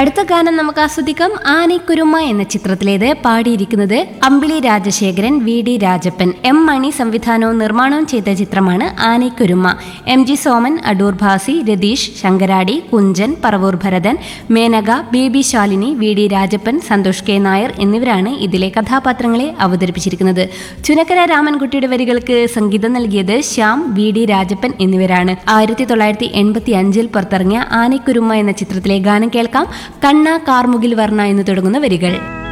അടുത്ത ഗാനം നമുക്ക് ആസ്വദിക്കാം. ആനക്കുരുമ എന്ന ചിത്രത്തിലേത്. പാടിയിരിക്കുന്നത് അമ്പിളി Rajasekharan, V D Rajappan. M മണി സംവിധാനവും നിർമ്മാണവും ചെയ്ത ചിത്രമാണ് ആനക്കുരുമ. M G Soman, Adoor Bhasi, Ratheesh, Sankaradi, Kunchan, Paravur Bharathan, Menaka, baby Shalini, V D Rajappan, Santhosh K Nair എന്നിവരാണ് ഇതിലെ കഥാപാത്രങ്ങളെ അവതരിപ്പിച്ചിരിക്കുന്നത്. ചുനക്കര രാമൻകുട്ടിയുടെ വരികൾക്ക് സംഗീതം നൽകിയത് ശ്യാം, വി ഡി രാജപ്പൻ എന്നിവരാണ്. 1985 പുറത്തിറങ്ങിയ ആനക്കുരുമ എന്ന ചിത്രത്തിലെ ഗാനം കേൾക്കാം. കണ്ണ കാർമുകിൽ വർണ്ണ എന്ന് തുടങ്ങുന്ന വരികൾ.